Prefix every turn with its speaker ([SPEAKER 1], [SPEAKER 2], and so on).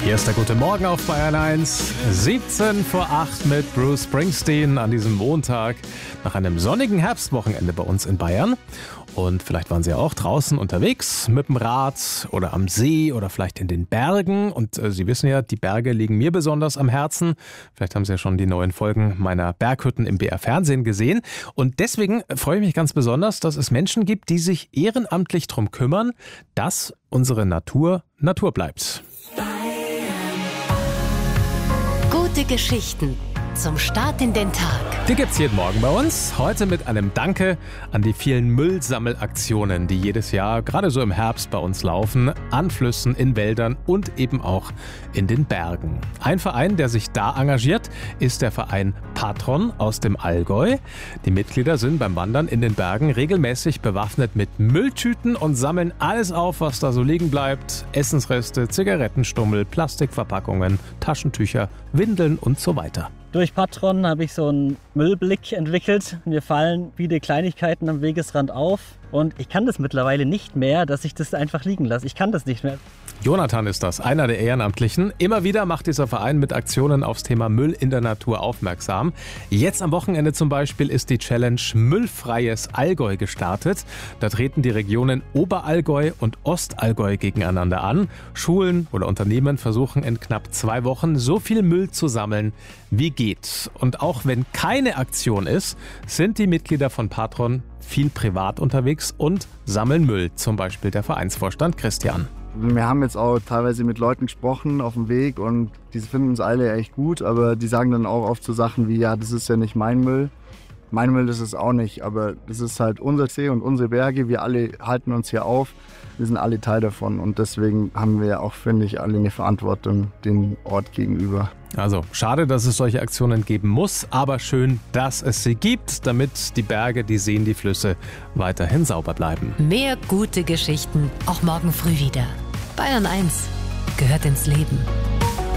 [SPEAKER 1] Hier ist der gute Morgen auf Bayern 1. 17 vor 8 mit Bruce Springsteen an diesem Montag nach einem sonnigen Herbstwochenende bei uns in Bayern. Und vielleicht waren Sie ja auch draußen unterwegs mit dem Rad oder am See oder vielleicht in den Bergen. Und Sie wissen ja, die Berge liegen mir besonders am Herzen. Vielleicht haben Sie ja schon die neuen Folgen meiner Berghütten im BR-Fernsehen gesehen. Und deswegen freue ich mich ganz besonders, dass es Menschen gibt, die sich ehrenamtlich darum kümmern, dass unsere Natur Natur bleibt.
[SPEAKER 2] Gute Geschichten zum Start in den Tag.
[SPEAKER 1] Die gibt's jeden Morgen bei uns. Heute mit einem Danke an die vielen Müllsammelaktionen, die jedes Jahr, gerade so im Herbst bei uns laufen, an Flüssen, in Wäldern und eben auch in den Bergen. Ein Verein, der sich da engagiert, ist der Verein Patron aus dem Allgäu. Die Mitglieder sind beim Wandern in den Bergen regelmäßig bewaffnet mit Mülltüten und sammeln alles auf, was da so liegen bleibt. Essensreste, Zigarettenstummel, Plastikverpackungen, Taschentücher, Windeln und so weiter.
[SPEAKER 3] Durch Patron habe ich so einen Müllblick entwickelt. Mir fallen viele Kleinigkeiten am Wegesrand auf. Und ich kann das mittlerweile nicht mehr, dass ich das einfach liegen lasse. Ich kann das nicht mehr.
[SPEAKER 1] Jonathan ist das, einer der Ehrenamtlichen. Immer wieder macht dieser Verein mit Aktionen aufs Thema Müll in der Natur aufmerksam. Jetzt am Wochenende zum Beispiel ist die Challenge Müllfreies Allgäu gestartet. Da treten die Regionen Oberallgäu und Ostallgäu gegeneinander an. Schulen oder Unternehmen versuchen in knapp 2 Wochen so viel Müll zu sammeln, wie geht. Und auch wenn keine Aktion ist, sind die Mitglieder von Patron viel privat unterwegs und sammeln Müll. Zum Beispiel der Vereinsvorstand Christian.
[SPEAKER 4] Wir haben jetzt auch teilweise mit Leuten gesprochen auf dem Weg und die finden uns alle echt gut, aber die sagen dann auch oft so Sachen wie, ja, das ist ja nicht mein Müll. Mein Müll ist es auch nicht, aber das ist halt unser See und unsere Berge. Wir alle halten uns hier auf. Wir sind alle Teil davon und deswegen haben wir auch, finde ich, alle eine Verantwortung dem Ort gegenüber.
[SPEAKER 1] Also schade, dass es solche Aktionen geben muss, aber schön, dass es sie gibt, damit die Berge, die Seen, die Flüsse weiterhin sauber bleiben.
[SPEAKER 2] Mehr gute Geschichten auch morgen früh wieder. Bayern 1 gehört ins Leben.